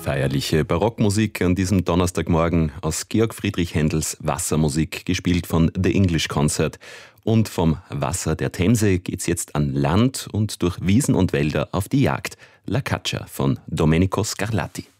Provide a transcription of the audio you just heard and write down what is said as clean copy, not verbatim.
Feierliche Barockmusik an diesem Donnerstagmorgen aus Georg Friedrich Händels Wassermusik, gespielt von The English Concert. Und vom Wasser der Themse geht's jetzt an Land und durch Wiesen und Wälder auf die Jagd. La Caccia von Domenico Scarlatti.